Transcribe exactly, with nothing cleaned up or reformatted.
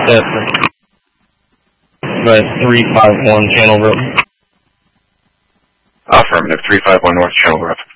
at the three five one Channel Road. Affirmative, three five one North Channel Road.